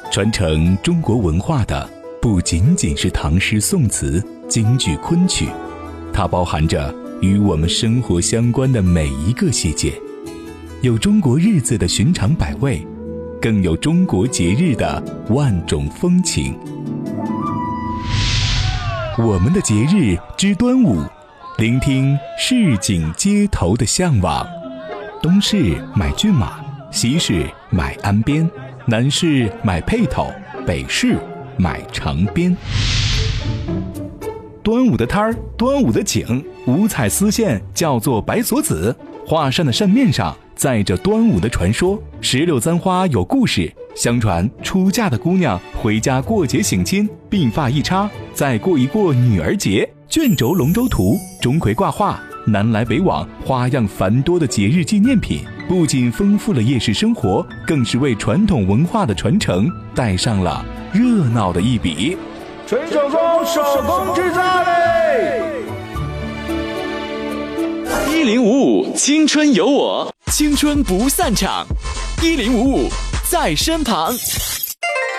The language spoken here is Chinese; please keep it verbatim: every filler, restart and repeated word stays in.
传承中国文化的不仅仅是唐诗宋词、京剧昆曲，它包含着与我们生活相关的每一个细节，有中国日子的寻常百味，更有中国节日的万种风情。我们的节日之端午，聆听市井街头的向往。东市买骏马，西市买鞍鞭，南市买辔头，北市买长鞭。端午的摊儿，端午的景，五彩丝线叫做白锁子，画扇的扇面上载着端午的传说。石榴簪花有故事，相传出嫁的姑娘回家过节省亲，鬓发一插，再过一过女儿节。卷轴龙舟图，钟馗挂画，南来北往，花样繁多的节日纪念品，不仅丰富了夜市生活，更是为传统文化的传承带上了热闹的一笔。 纯手工手工制造嘞！ 一零五五青春有我，青春不散场，一零五五在身旁。